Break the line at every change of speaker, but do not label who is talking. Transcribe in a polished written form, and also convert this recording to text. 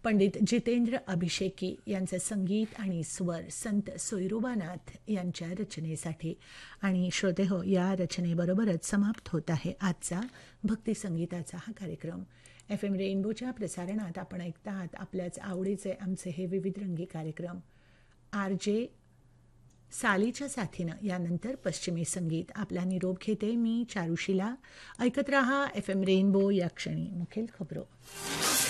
पंडित जितेंद्र अभिषेकी यांचे संगीत आणि स्वर संत सोयरूबानाथ यांच्या रचनेसाठी. आणि श्रोते हो, या रचनेबरोबरच समाप्त होत आहे आजचा भक्ती संगीताचा हा कार्यक्रम. FM रेनबोच्या प्रसारणात आपण ऐकत आहात आपल्याच आवडीचे आमचे हे विविधरंगी कार्यक्रम. RJ सालीच्या साथीनं यानंतर पश्चिमी संगीत. आपला निरोप घेते मी चारुशिला. ऐकत रहा FM रेनबो. या क्षणी मुखेल खबरो.